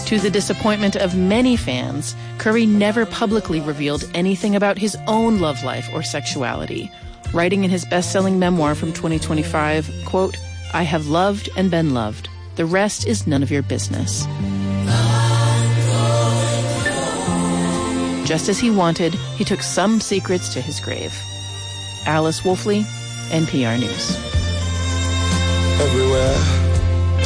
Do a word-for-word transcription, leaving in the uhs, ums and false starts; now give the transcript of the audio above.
To the disappointment of many fans, Curry never publicly revealed anything about his own love life or sexuality, writing in his best-selling memoir from twenty twenty-five, quote, "I have loved and been loved. The rest is none of your business." Just as he wanted, he took some secrets to his grave. Alice Wolfley, N P R News. Everywhere